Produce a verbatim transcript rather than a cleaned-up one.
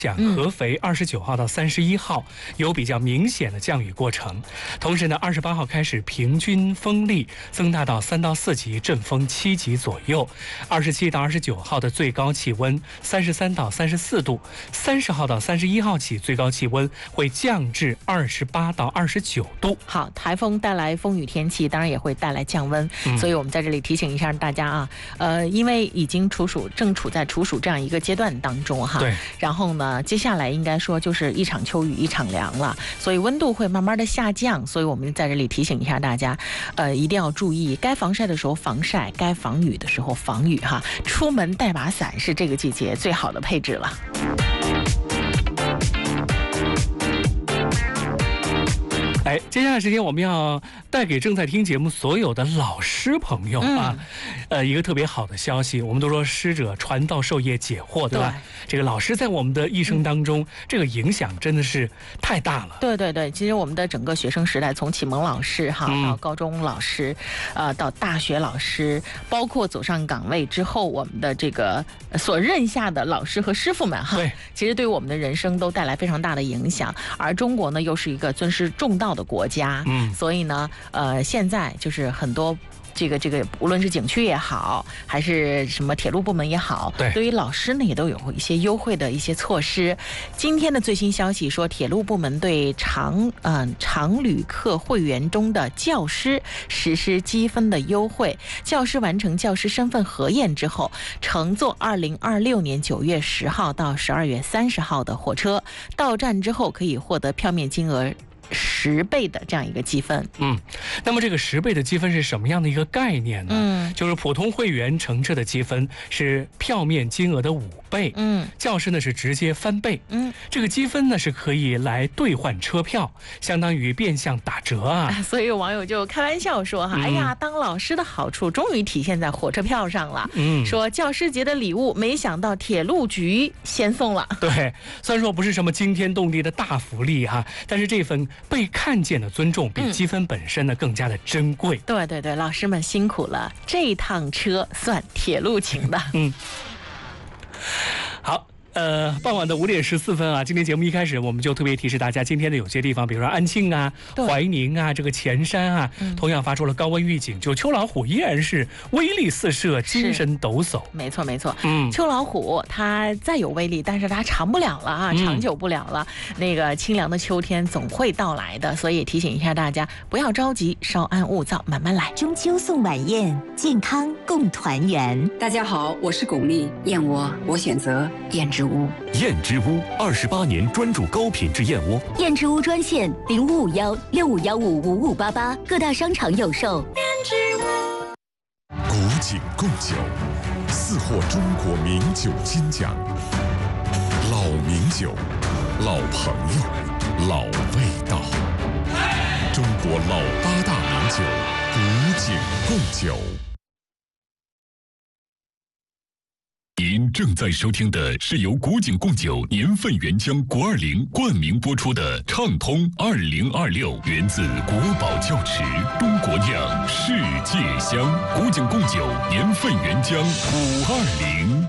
讲合肥二十九号到三十一号有比较明显的降雨过程，同时呢，二十八号开始平均风力增大到三到四级，阵风七级左右。二十七到二十九号的最高气温三十三到三十四度，三十号到三十一号起最高气温会降至二十八到二十九度。 好，台风带来风雨天气，当然也会带来降温，嗯、所以我们在这里提醒一下大家啊，呃，因为已经处暑，正处在处暑这样一个阶段当中哈。 对， 然后呢。接下来应该说就是一场秋雨一场凉了，所以温度会慢慢的下降，所以我们在这里提醒一下大家，呃，一定要注意，该防晒的时候防晒，该防雨的时候防雨哈。出门带把伞是这个季节最好的配置了。 哎，接下来时间我们要带给正在听节目所有的老师朋友啊，嗯、呃，一个特别好的消息。我们都说师者，传道授业解惑，对吧？对，这个老师在我们的一生当中，嗯、这个影响真的是太大了。 对对对，其实我们的整个学生时代，从启蒙老师哈、嗯、到高中老师，呃，到大学老师，包括走上岗位之后，我们的这个所任下的老师和师傅们哈， 对， 其实对我们的人生都带来非常大的影响。而中国呢，又是一个尊师重道的国家，嗯，所以呢，呃，现在就是很多这个这个，无论是景区也好，还是什么铁路部门也好， 对， 对于老师呢也都有一些优惠的一些措施。今天的最新消息说，铁路部门对常嗯、呃、常旅客会员中的教师实施积分的优惠，教师完成教师身份核验之后，乘坐二零二六年九月十号到十二月三十号的火车，到站之后可以获得票面金额十倍的这样一个积分。 嗯，那么这个十倍的积分是什么样的一个概念呢？ 嗯， 就是普通会员乘车的积分是票面金额的五倍， 嗯， 教师呢是直接翻倍， 嗯， 这个积分呢是可以来兑换车票，相当于变相打折啊。 所以网友就开玩笑说哈，嗯、哎呀，当老师的好处终于体现在火车票上了。嗯，说教师节的礼物，没想到铁路局先送了。 对，虽然说不是什么惊天动地的大福利哈，但是这份被看见的尊重比积分本身呢、嗯、更加的珍贵。 对对对，老师们辛苦了，这一趟车算铁路请的。 嗯，好。呃，傍晚的五点十四分啊，今天节目一开始我们就特别提示大家，今天的有些地方，比如说安庆啊、怀宁啊、这个前山啊，嗯、同样发出了高温预警。就秋老虎依然是威力四射，精神抖擞。 没错没错，嗯，秋老虎它再有威力，但是它长不了了啊，长久不了了。嗯、那个清凉的秋天总会到来的，所以提醒一下大家，不要着急，稍安勿躁，慢慢来。 中秋送晚宴，健康共团圆。 大家好，我是巩俐，燕窝我选择燕之屋。 燕之屋二十八年专注高品质燕窝。 燕之屋专线零五五幺六五幺五五五八八，各大商场有售。燕之屋。古井贡酒，四获中国名酒金奖。老名酒，老朋友，老味道。中国老八大名酒，古井贡酒。 您正在收听的是由古井贡酒年份原浆国二零冠名播出的畅通二零二六，源自国宝窖池，中国酿，世界香。古井贡酒年份原浆五二零。